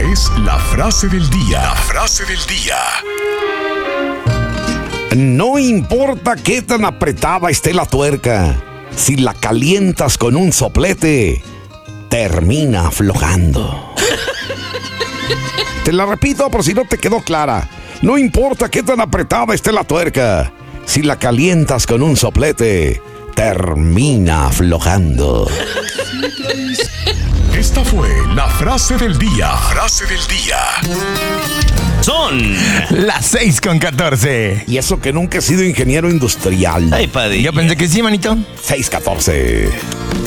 Es la frase del día. La frase del día. No importa qué tan apretada esté la tuerca, si la calientas con un soplete, termina aflojando. Te la repito por si no te quedó clara. No importa qué tan apretada esté la tuerca, si la calientas con un soplete, termina aflojando. Esta fue la frase del día. Frase del día. Son las 6:14. Y eso que nunca he sido ingeniero industrial. Ay, padre. Yo pensé que sí, manito. 6:14.